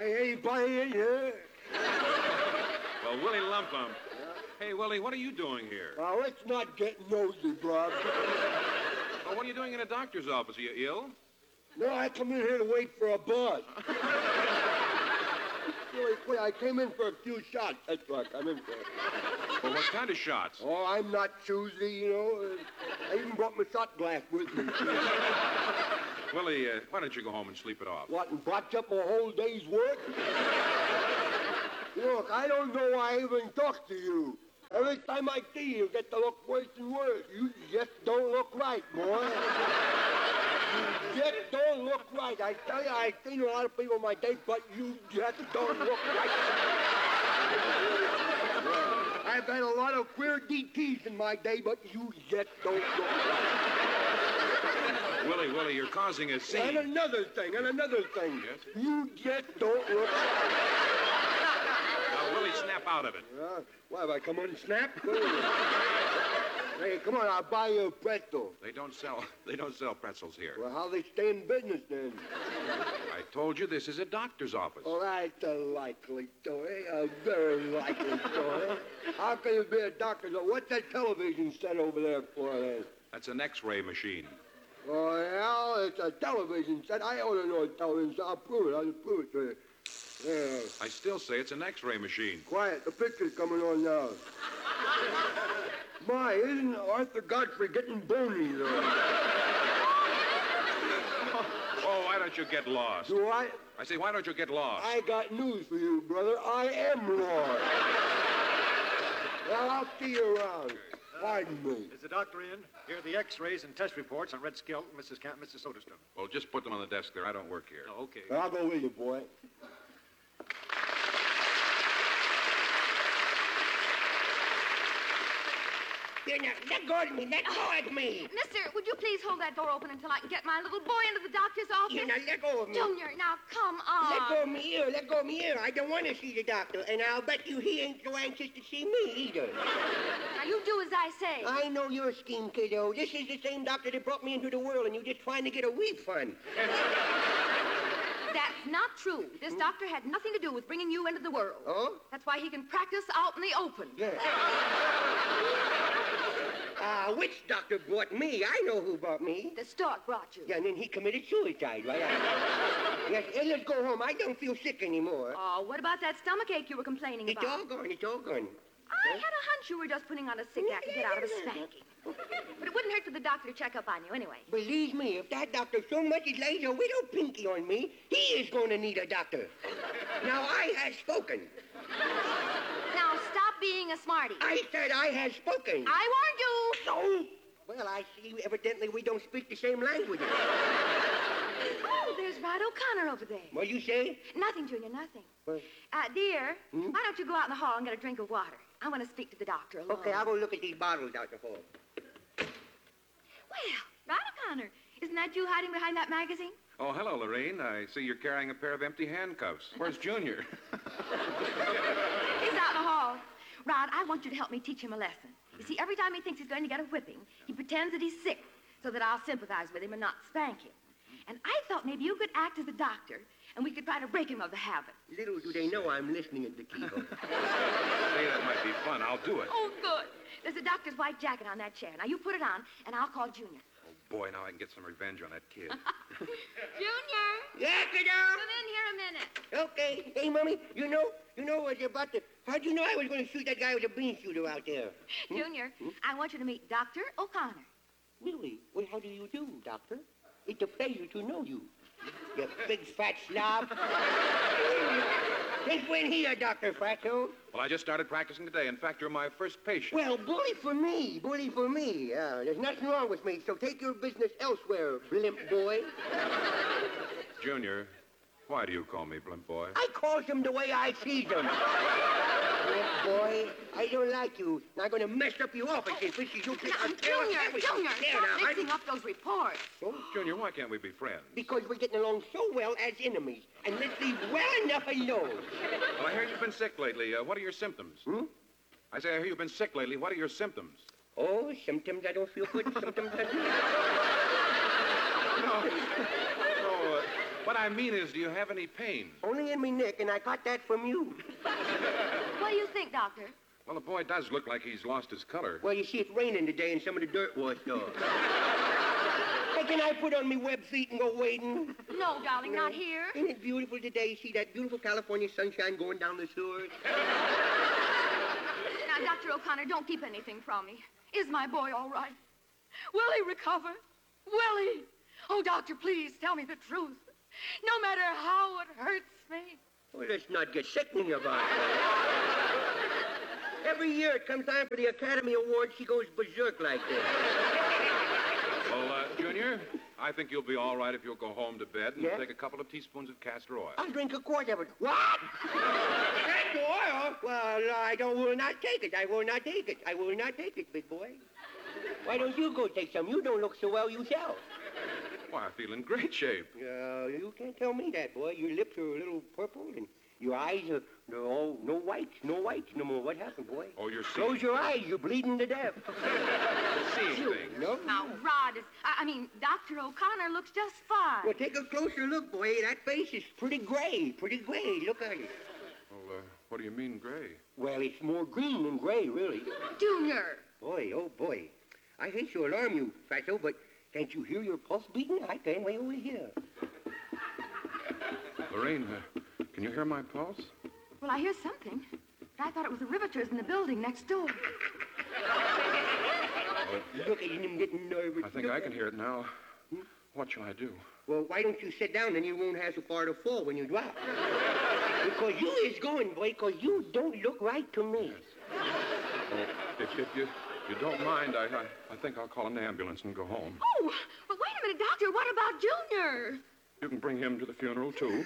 Anybody in here? Well, Willie Lump Lump. Hey, Willie, what are you doing here? Now, let's not get nosy, Bob. Well, what are you doing in a doctor's office? Are you ill? No, I come in here to wait for a buzz. Really quick, I came in for a few shots. That's what I come in for. Well, what kind of shots? Oh, I'm not choosy, you know. I even brought my shot glass with me. Willie, why don't you go home and sleep it off? What, and botch up a whole day's work? Look, I don't know why I even talk to you. Every time I see you, get to look worse and worse. You just don't look right, boy. You just don't look right. I tell you, I've seen a lot of people in my day, but you just don't look right. I've had a lot of queer DTs in my day, but you just don't look right. Willie, you're causing a scene. And another thing. Yes? You just don't look right. Now, Willie, snap out of it. Why, have I come on and snap? Hey, come on, I'll buy you a pretzel. They don't sell pretzels here. Well, how they stay in business then? I told you this is a doctor's office. Oh, that's a likely story, a very likely story. How can you be a doctor? What's that television set over there for then? That's an X-ray machine. Oh, hell, it's a television set. I ought to know a television set. I'll prove it to you. Yeah. I still say it's an X-ray machine. Quiet, the picture's coming on now. My, isn't Arthur Godfrey getting bony, though? Oh, why don't you get lost? Do I? I say, why don't you get lost? I got news for you, brother. I am lost. Well, I'll see you around. Pardon me. Is the doctor in? Here are the X-rays and test reports on Red Skelton, Mrs. Soderstrom. Well, just put them on the desk there. I don't work here. Oh, okay. I'll go with you, boy. Here, now, let go of me. Let go of me. Mister, would you please hold that door open until I can get my little boy into the doctor's office? Here, now, let go of me. Junior, now come on. Let go of me here. Let go of me here. I don't want to see the doctor, and I'll bet you he ain't so anxious to see me either. Now, you do as I say. I know your scheme, kiddo. This is the same doctor that brought me into the world, and you're just trying to get a refund. That's not true. This doctor had nothing to do with bringing you into the world. Oh? That's why he can practice out in the open. Yeah. Which doctor brought me? I know who brought me. The stork brought you. Yeah, and then he committed suicide, right? Yes, hey, let's go home. I don't feel sick anymore. Oh, what about that stomachache you were complaining It's about? all gone. It's all gone. I had a hunch you were just putting on a sick act to get out of a spanking. But it wouldn't hurt for the doctor to check up on you anyway. Believe me, if that doctor so much as lays a widow pinky on me, he is going to need a doctor. Now, I have spoken. Now, stop being a smarty. I said I have spoken. I warned you. So? Well, I see evidently we don't speak the same languages. Oh, there's Rod O'Connor over there. What you say? Nothing, Junior, nothing. What? Dear, why don't you go out in the hall and get a drink of water? I want to speak to the doctor alone. Okay, I'll go look at these bottles out the hall. Well, Rod O'Connor, isn't that you hiding behind that magazine? Oh, hello, Lorraine. I see you're carrying a pair of empty handcuffs. Where's Junior? He's out in the hall. Rod, I want you to help me teach him a lesson. You see, every time he thinks he's going to get a whipping, he pretends that he's sick so that I'll sympathize with him and not spank him. And I thought maybe you could act as the doctor, and we could try to break him of the habit. Little do they know I'm listening at the keyhole. Say, that might be fun. I'll do it. Oh, good. There's a doctor's white jacket on that chair. Now, you put it on, and I'll call Junior. Oh, boy, now I can get some revenge on that kid. Junior! Yeah, kiddo? Come in here a minute. Okay. Hey, Mommy, you know what you're about to... How'd you know I was going to shoot that guy with a bean shooter out there? Junior, I want you to meet Dr. O'Connor. Really? Well, how do you do, Doctor? It's a pleasure to know you. You big fat slob. Since when here, Dr. Fatso? Well, I just started practicing today. In fact, you're my first patient. Well, bully for me. There's nothing wrong with me, so take your business elsewhere, blimp boy. Junior, why do you call me Blimp Boy? I calls them the way I sees them. Blimp boy, I don't like you. I'm going to mess up your office if this is you. Junior, stop mixing up those reports. Oh, Junior, why can't we be friends? Because we're getting along so well as enemies. And let's leave well enough alone. Well, I hear you've been sick lately. What are your symptoms? I say I hear you've been sick lately. What are your symptoms? Oh, symptoms I don't feel good. Symptoms I do. What I mean is, do you have any pain? Only in me neck, and I got that from you. What do you think, Doctor? Well, the boy does look like he's lost his color. Well, you see, it's raining today, and some of the dirt washed off. Hey, can I put on me web feet and go wading? No, darling, not here. Isn't it beautiful today? See that beautiful California sunshine going down the sewers? Now, Dr. O'Connor, don't keep anything from me. Is my boy all right? Will he recover? Will he? Oh, doctor, please tell me the truth. No matter how it hurts me. Well, let's not get sickening about it. Every year it comes time for the Academy Award, she goes berserk like this. Well, Junior, I think you'll be all right if you'll go home to bed and Yeah? take a couple of teaspoons of castor oil. I'll drink a quart of it. What? Castor oil? Well, will not take it. I will not take it. I will not take it, big boy. Why don't you go take some? You don't look so well yourself. Why, I feel in great shape. You can't tell me that, boy. Your lips are a little purple, and your eyes are no whites no more. What happened, boy? Oh, you're seeing... Close your eyes. You're bleeding to death. You're seeing things. No? Now, Rod, Dr. O'Connor looks just fine. Well, take a closer look, boy. That face is pretty gray. Look at it. Well, what do you mean, gray? Well, it's more green than gray, really. Junior. Boy, oh, boy. I hate to alarm you, Fatso, but can't you hear your pulse beating? I can way over here. Lorraine, can you hear my pulse? Well, I hear something. But I thought it was the riveters in the building next door. Look at him getting nervous. I think I can hear it now. What shall I do? Well, why don't you sit down, and you won't have so far to fall when you drop. Because you is going, boy, because you don't look right to me. If you don't mind, I think I'll call an ambulance and go home. Oh, but wait a minute, Doctor. What about Junior? You can bring him to the funeral, too.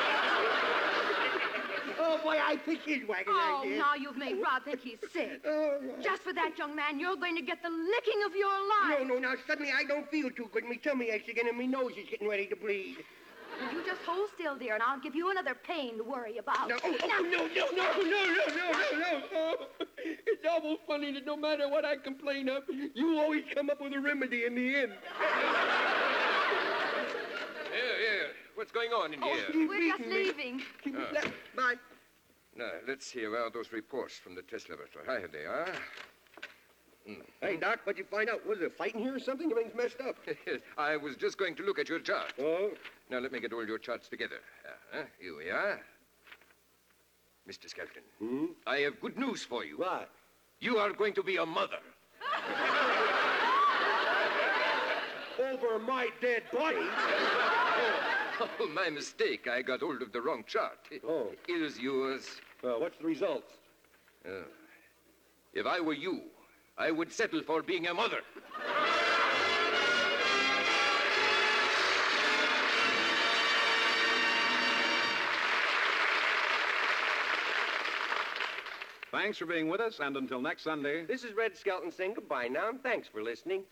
Oh, boy, I think his wagon Oh, like this. now you've made Rod think he's sick. Oh, Just for that, young man, you're going to get the licking of your life. no, now suddenly I don't feel too good. My tummy aches again and my nose is getting ready to bleed. Will you just hold still, dear, and I'll give you another pain to worry about. No, no. Oh, it's awful funny that no matter what I complain of, you always come up with a remedy in the end. Here. What's going on in here? We're just leaving. Bye. Now, let's hear out those reports from the test laboratory. Here they are. Hey, Doc, what'd you find out? Was there a fight in here or something? Everything's messed up. I was just going to look at your chart. Oh? Now, let me get all your charts together. Here we are. Mr. Skelton, I have good news for you. What? You are going to be a mother. Over my dead body? Oh, my mistake. I got hold of the wrong chart. Oh. Here's yours. What's the result? If I were you, I would settle for being a mother. Thanks for being with us, and until next Sunday... This is Red Skelton saying goodbye now, and thanks for listening.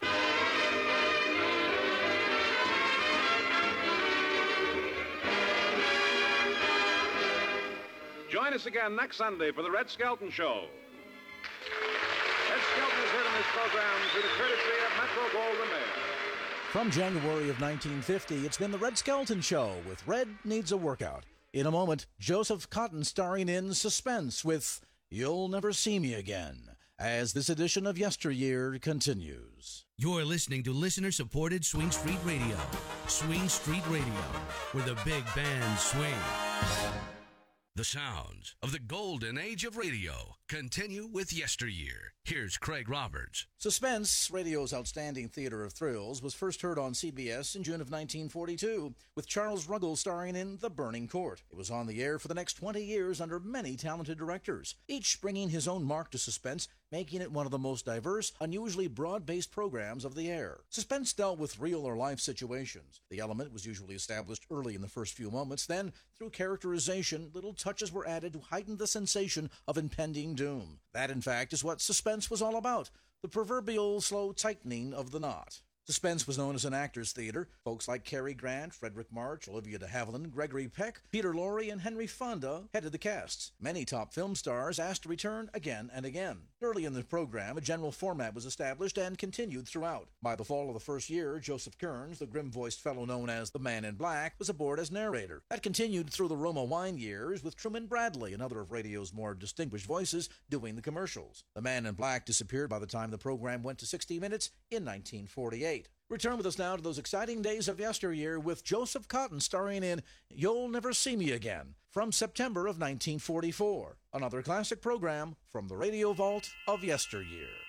Join us again next Sunday for the Red Skelton Show. Red Skelton is heard in this program through the courtesy of Metro-Goldwyn-Mayer. From January of 1950, it's been the Red Skelton Show with Red Needs a Workout. In a moment, Joseph Cotton starring in Suspense with You'll Never See Me Again, as this edition of Yesteryear continues. You're listening to listener-supported Swing Street Radio. Swing Street Radio, where the big band swing. The sounds of the golden age of radio continue with Yesteryear. Here's Craig Roberts. Suspense, radio's outstanding theater of thrills, was first heard on CBS in June of 1942, with Charles Ruggles starring in The Burning Court. It was on the air for the next 20 years under many talented directors, each bringing his own mark to Suspense, making it one of the most diverse, unusually broad-based programs of the air. Suspense dealt with real or life situations. The element was usually established early in the first few moments, then, through characterization, little touches were added to heighten the sensation of impending doom. That, in fact, is what Suspense was all about, the proverbial slow tightening of the knot. Suspense was known as an actors' theater. Folks like Cary Grant, Frederick March, Olivia de Havilland, Gregory Peck, Peter Lorre, and Henry Fonda headed the casts. Many top film stars asked to return again and again. Early in the program, a general format was established and continued throughout. By the fall of the first year, Joseph Kearns, the grim-voiced fellow known as the Man in Black, was aboard as narrator. That continued through the Roma Wine years, with Truman Bradley, another of radio's more distinguished voices, doing the commercials. The Man in Black disappeared by the time the program went to 60 Minutes in 1948. Return with us now to those exciting days of yesteryear with Joseph Cotten starring in You'll Never See Me Again from September of 1944. Another classic program from the Radio Vault of yesteryear.